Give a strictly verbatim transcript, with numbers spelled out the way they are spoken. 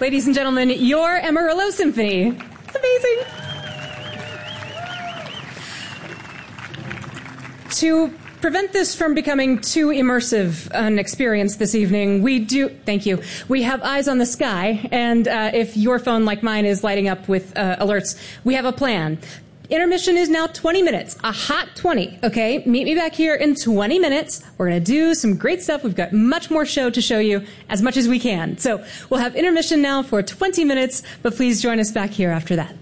Ladies and gentlemen, your Amarillo Symphony. It's amazing. To prevent this from becoming too immersive an experience this evening, we do, thank you, we have eyes on the sky, and uh, if your phone, like mine, is lighting up with uh, alerts, we have a plan. Intermission is now twenty minutes, a hot twenty, okay? Meet me back here in twenty minutes. We're going to do some great stuff. We've got much more show to show you, as much as we can. So we'll have intermission now for twenty minutes, but please join us back here after that.